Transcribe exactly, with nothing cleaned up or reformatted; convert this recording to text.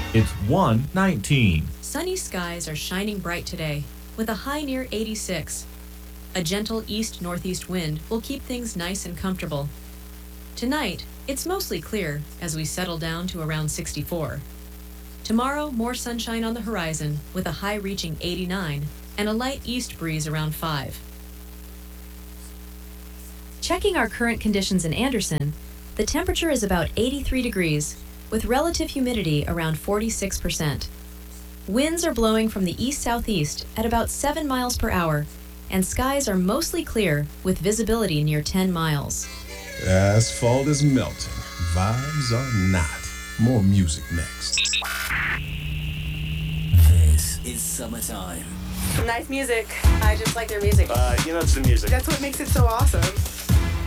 It's one nineteen. Sunny skies are shining bright today, with a high near eighty-six. A gentle east-northeast wind will keep things nice and comfortable. Tonight, it's mostly clear as we settle down to around sixty-four. Tomorrow, more sunshine on the horizon, with a high reaching eighty-nine and a light east breeze around five. Checking our current conditions in Anderson, the temperature is about eighty-three degrees, with relative humidity around forty-six percent. Winds are blowing from the east-southeast at about seven miles per hour, and skies are mostly clear with visibility near ten miles. Asphalt is melting. Vibes are not. More music next. This is summertime. Nice music. I just like their music. Uh, you know, it's the music. That's what makes it so awesome.